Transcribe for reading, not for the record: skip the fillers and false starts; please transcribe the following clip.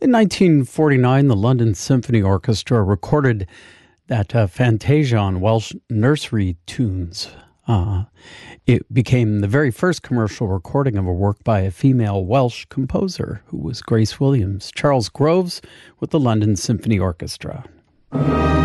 In 1949, the London Symphony Orchestra recorded that Fantasia on Welsh nursery tunes. It became the very first commercial recording of a work by a female Welsh composer, who was Grace Williams. Charles Groves with the London Symphony Orchestra.